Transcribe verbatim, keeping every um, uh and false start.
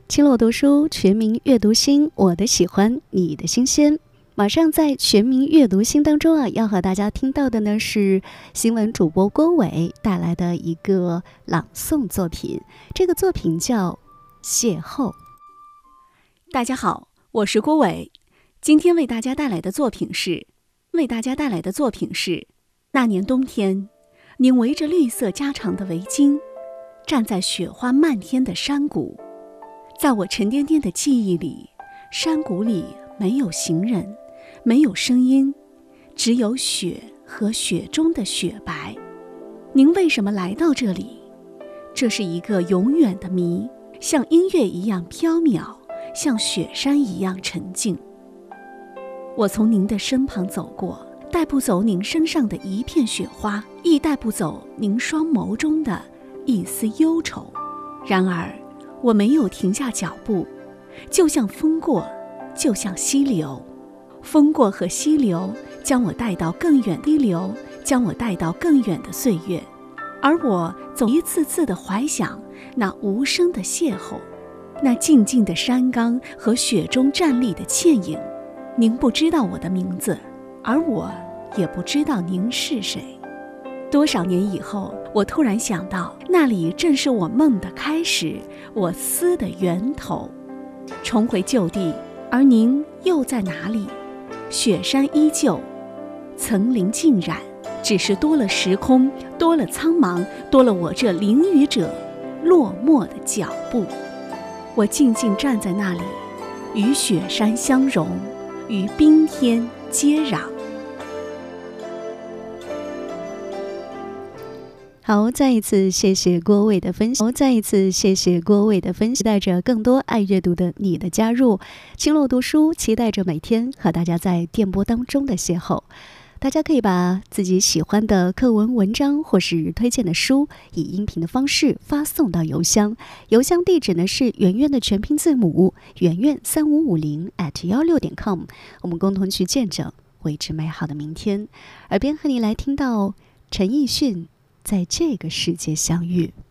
青洛读书，全民阅读新，我的喜欢，你的新鲜。马上在全民阅读新当中啊，要和大家听到的呢是新闻主播郭伟带来的一个朗诵作品，这个作品叫《邂逅》。 大家好，我是郭伟，今天为大家带来的作品是为大家带来的作品是那年冬天，您围着绿色加长的围巾，站在雪花漫天的山谷。在我沉甸甸的记忆里，山谷里没有行人，没有声音，只有雪和雪中的雪白。您为什么来到这里？这是一个永远的谜，像音乐一样飘渺，像雪山一样沉静。我从您的身旁走过，带不走您身上的一片雪花，亦带不走您双眸中的一丝忧愁。然而我没有停下脚步，就像风过，就像溪流。风过和溪流将我带到更远，溪流将我带到更远的岁月。而我总一次次地怀想那无声的邂逅，那静静的山岗和雪中站立的倩影。您不知道我的名字，而我也不知道您是谁。多少年以后，我突然想到，那里正是我梦的开始，我思的源头。重回旧地，而您又在哪里？雪山依旧，层林尽染，只是多了时空，多了苍茫，多了我这淋雨者落寞的脚步。我静静站在那里，与雪山相融，与冰天接壤。 好，再一次谢谢郭伟的分享。再一次谢谢郭伟的分享。期待着更多爱阅读的你的加入。青洛读书期待着每天和大家在电波当中的邂逅。大家可以把自己喜欢的课文、文章或是推荐的书，以音频的方式发送到邮箱。邮箱地址呢是圆圆的全拼字母圆圆三五五零 at 幺六点 com。我们共同去见证为之美好的明天。耳边和你来听到陈奕迅。在这个世界相遇。